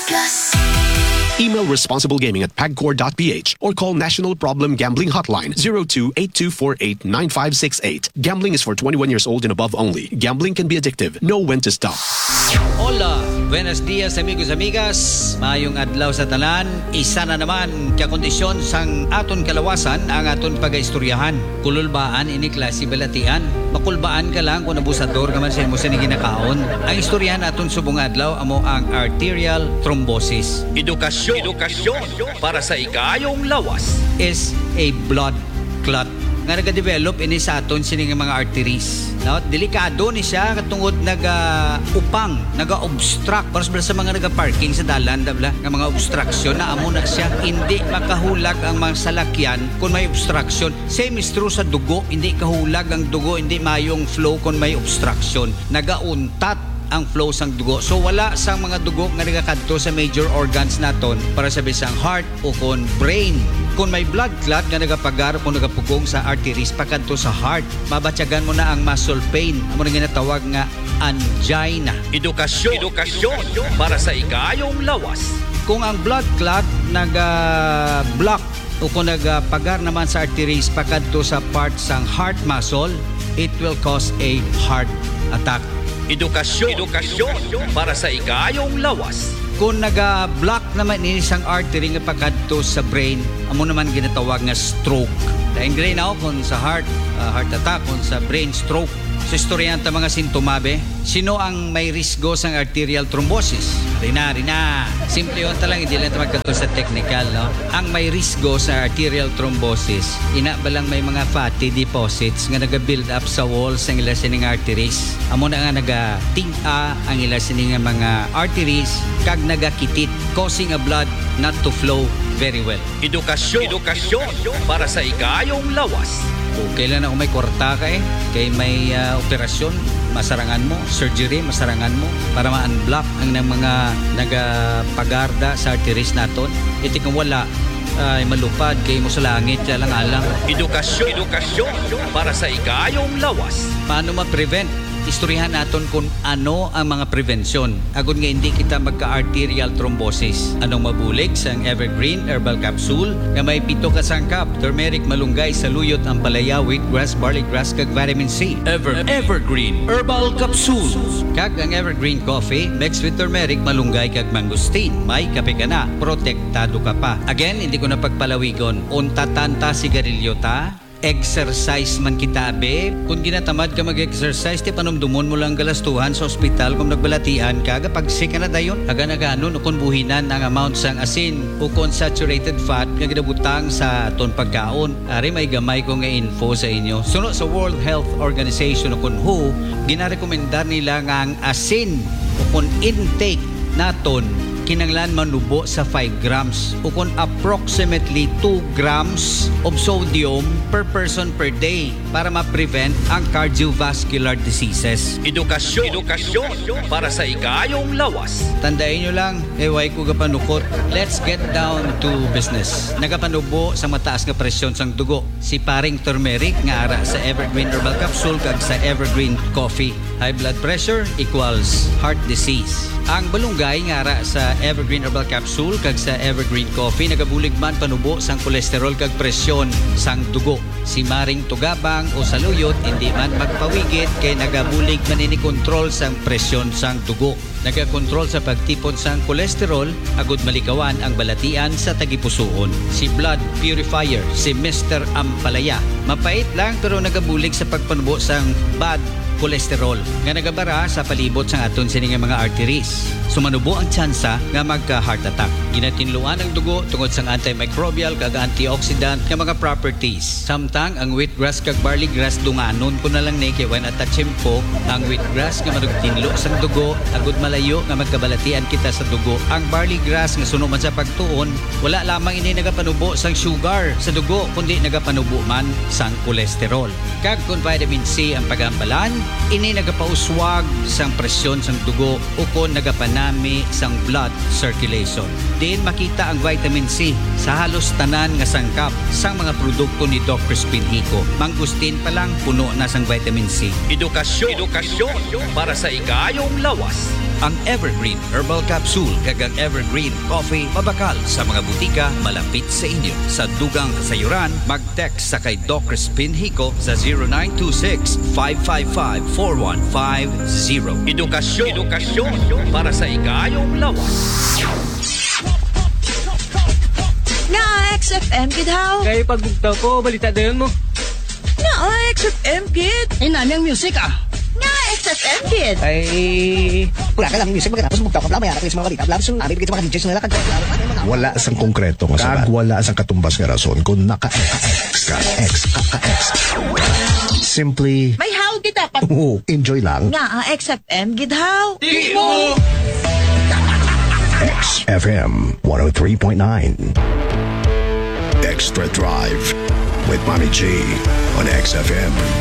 Email responsiblegaming@pagcor.ph or call National Problem Gambling Hotline 02-8248-9568. Gambling is for 21 years old and above only. Gambling can be addictive. Know when to stop. Hola, buenos dias amigos amigas. Mayong adlaw sa tanan. Isa na naman kakondisyon sang aton kalawasan ang aton pagaistoryahan. Kululbaan ini klase balatian. Makulbaan ka lang kung abusador ka man sa imo sa ginakaon. Ang istoryahan aton subong adlaw amo ang arterial thrombosis. Edukasyon para sa ikayong lawas Is a blood clot nga nagadevelop ini sa aton sining mga arteries. No? Delikado ni siya katungod naga-upang, naga-obstruct para sa mga naga-parking sa dalan dabla nga mga obstruction na amo na siya hindi makahulag ang mga salakyan kung may obstruction. Same is true sa dugo, hindi kahulag ang dugo, hindi mayong flow kung may obstruction. Nagauntat ang flow sang dugo. So wala sang mga dugo nga nagakadto sa major organs naton para sa bisang heart o kon brain. Kung may blood clot nga nagapagar o nagapugong sa arteries pakadto sa heart, mabatyagan mo na ang muscle pain. Amo na ginatawag nga angina. Edukasyon para sa ikayong lawas. Kung ang blood clot naga-block o kung nagapagar naman sa arteries pakadto sa part sang heart muscle, it will cause a heart attack. Edukasyon para sa ikayong lawas. Kung naga-block naman ini isang artery nga pakadto sa brain, amo naman ginatawag nga stroke. Dahil gray na kung sa heart attack, kung sa brain stroke. Sa istoryahan ta mga sintomabe, sino ang may risgo sa arterial thrombosis? Rina. Simple yun talang, hindi lang magkato sa technical. No? Ang may risgo sa arterial thrombosis, ina ba lang may mga fatty deposits nga naga-build up sa walls ng ila sining arteries. Amo na nga naga-tinga ang ila sining mga arteries kag nagakitit, causing a blood not to flow very well. Edukasyon para sa ikayong lawas. O kailan ako may kwarta ka kay may operasyon, masarangan mo, surgery, masarangan mo para ma-unblock ang mga nagapagarda sa arteries naton. Iti kung wala, ay malupad kay mo sa langit, lang alang. Edukasyon para sa ikayong lawas. Paano ma-prevent? Istoryahan naton kung ano ang mga prevensyon. Agon nga hindi kita magka-arterial thrombosis. Anong mabulig sa Evergreen Herbal Capsule nga may 7 ka sangkap, turmeric, malunggay, saluyot, ampalaya, wheatgrass, barley grass, kag vitamin C. Evergreen Herbal Capsule. Kag ang Evergreen Coffee mixed with turmeric, malunggay, kag mangosteen. May kape ka na, protektado ka pa. Again, hindi ko na pagpalawigon. Unta-tanta sigarilyo ta. Exercise man kita be. Kung ginatamad ka mag-exercise, panumdumon mo lang galastuhan sa ospital kung nagbalatian ka, kapag sick na dayon, aganaga no kung buhinan ang amount sang asin o kung saturated fat nga ginabutang sa aton pagkaon. Ari may gamay ko nga info sa inyo. Suno sa World Health Organization o kung WHO, ginarekomendar nila nga ang asin o kung intake naton kinanglan manubo sa 5 grams o kung approximately 2 grams of sodium per person per day para ma-prevent ang cardiovascular diseases. Edukasyon para sa ikayong lawas. Tandain nyo lang, way ko gapanukot. Let's get down to business. Nagapanubo sa mataas nga presyon sang dugo. Si paring turmeric nga ara sa Evergreen Herbal Capsule kag sa Evergreen Coffee. High blood pressure equals heart disease. Ang balunggay nga ara sa Evergreen Herbal Capsule kag sa Evergreen Coffee nagabulig man panubo sang kolesterol kag presyon sang dugo. Si maring tugabang o saluyot hindi man magpawigit kay nagabulig man ini kontrol sang presyon sang dugo. Nagakontrol sa pagtipon sang kolesterol agud malikawan ang balatian sa tagipusoon. Si blood purifier si Mr. Ampalaya. Mapait lang pero nagabulig sa pagpanubo sang bad kolesterol nga nagabara sa palibot sang aton sining mga arteries. Sumanubo ang tsansa nga magka-heart attack. Ginatinluan ang dugo tungod sang antimicrobial kag antioxidant nga mga properties. Samtang ang wheatgrass kag barley grass dunganon ko na lang ni kay when atachempo ang wheatgrass nga manugtinlo sang dugo agud malayo nga magkabalatian kita sa dugo. Ang barley grass nga suno man sa pagtuon wala lamang ini nagapanubo sang sugar sa dugo kundi nagapanubo man sang kolesterol. Kag kung vitamin C ang pagambalan, ini nagapauswag sang presyon sang dugo o kung nagapanami sang blood circulation. Din makita ang vitamin C sa halos tanan nga sangkap sang mga produkto ni Doc Crispin Hico. Mangustin pa lang puno na sang vitamin C. Edukasyon para sa ikayong lawas. Ang Evergreen Herbal Capsule kag ang Evergreen Coffee mabakal sa mga butika malapit sa inyo. Sa dugang kasayuran, mag-text sa kay Doc Crispin Hico sa 0926-555-4150. Edukasyon para sa ikayong lawas. Nga XFM, kid how? Kaya pagbugtaw ko, balita dayon mo. Nga XFM, kid. Nami ang music Nga XFM, kid. Ay, Wala ka lang music magkatapos mugtaw ka pala mayara sa mga balita. Labs yung namin bigit mga DJs nila kag Wala sang konkreto nga sabat. Kag wala sang katumbas nga rason kung naka-X ka. Simply, May how, kid dapat. enjoy lang. Nga XFM, kid how? FM 103.9 Extra Drive with Mommy G on XFM.